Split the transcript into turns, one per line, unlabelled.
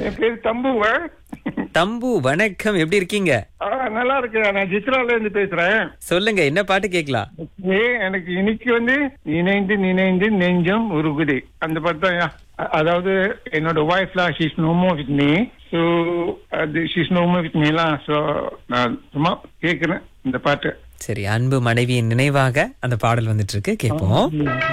என் பேரு தம்புவ.
தம்பு வணக்கம், எப்படி இருக்கீங்க?
நல்லா இருக்கு. நான் சித்ரால இருந்து பேசுறேன்.
சொல்லுங்க, என்ன பாட்டு கேட்கலாம்?
எனக்கு இன்னைக்கு நினைந்து நினைந்து நெஞ்சம் உருகுதே அந்த பாட்டு தான். அதாவது என்னோட ஒய்ஃப்ல she's no more with me. So அது she's no more with மீலாம். So நான் சும்மா கேட்கிறேன் இந்த பாட்டு.
சரி, அன்பு மனைவியின் நினைவாக அந்த பாடல் வந்துட்டு இருக்கு, கேட்போம்.